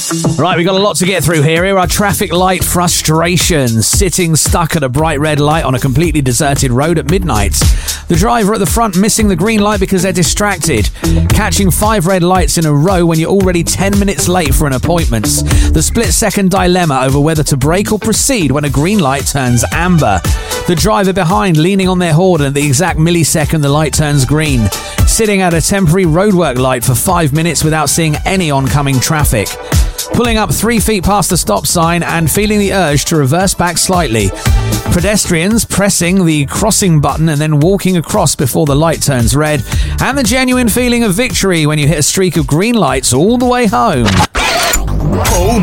Right, we've got a lot to get through here. Here are traffic light frustrations. Sitting stuck at a bright red light on a completely deserted road at midnight. The driver at the front missing the green light because they're distracted. Catching 5 red lights in a row when you're already 10 minutes late for an appointment. The split-second dilemma over whether to brake or proceed when a green light turns amber. The driver behind leaning on their horn at the exact millisecond the light turns green. Sitting at a temporary roadwork light for 5 minutes without seeing any oncoming traffic. Pulling up 3 feet past the stop sign and feeling the urge to reverse back slightly. Pedestrians pressing the crossing button and then walking across before the light turns red. And the genuine feeling of victory when you hit a streak of green lights all the way home.